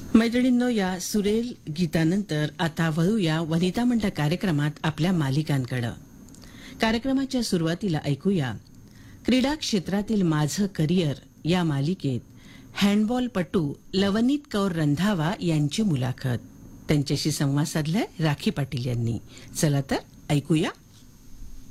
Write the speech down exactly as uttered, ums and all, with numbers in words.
मैत्रिणींनो, या सुरेल गीतानंतर आता वळूया वनिता म्हणता कार्यक्रमात आपल्या मालिकांकडे. कार्यक्रमाच्या सुरुवातीला ऐकूया क्रीडा क्षेत्रातील माझं करिअर या मालिकेत हँडबॉलपटू लवनीत कौर रंधावा यांची मुलाखत. त्यांच्याशी संवाद साधलाय राखी पाटील यांनी. चला तर ऐकूया.